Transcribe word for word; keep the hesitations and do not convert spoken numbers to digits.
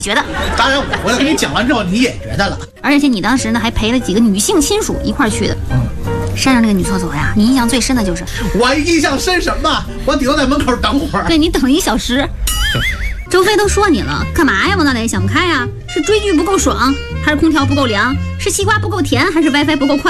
觉得。 当然，我回来给你讲完之后，你也觉得了。 而且你当时呢还陪了几个女性亲属一块儿去的。 嗯。 山上那个女厕所呀，你印象最深的就是？ 我印象深什么？我顶多在门口等会儿。 对，你等一小时。周飞都说你了，干嘛呀？往那里想不开呀？是追剧不够爽，还是空调不够凉？是西瓜不够甜，还是 WiFi 不够快？